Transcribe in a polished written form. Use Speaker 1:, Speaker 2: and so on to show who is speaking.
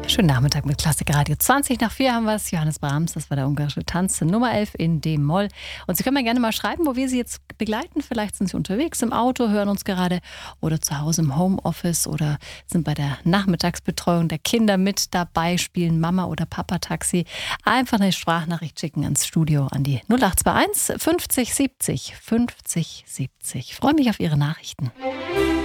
Speaker 1: Schönen Nachmittag mit Klassikradio. 20 nach 4 haben wir es. Johannes Brahms, das war der ungarische Tanz, Nummer 11 in D-Moll. Und Sie können mir gerne mal schreiben, wo wir Sie jetzt begleiten. Vielleicht sind Sie unterwegs im Auto, hören uns gerade oder zu Hause im Homeoffice oder sind bei der Nachmittagsbetreuung der Kinder mit dabei, spielen Mama- oder Papa-Taxi. Einfach eine Sprachnachricht schicken ins Studio an die 0821 50 70 50 70. Ich freue mich auf Ihre Nachrichten.